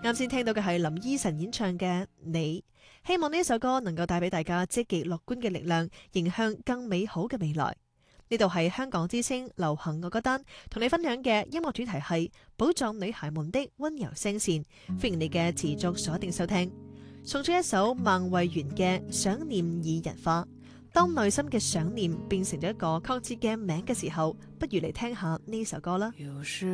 啱先聽到嘅係林依晨演唱嘅《你》，希望呢一首歌能夠帶俾大家積極樂觀嘅力量，迎向更美好嘅未來。呢度係香港之聲流行我歌單，同你分享嘅音樂主題係寶藏女孩們的溫柔聲線，歡迎你嘅持續鎖定收聽。送出一首孟慧圓嘅《想念擬人化》。當內心嘅想念變成咗一個確切嘅名嘅時候，不如嚟聽下呢首歌啦。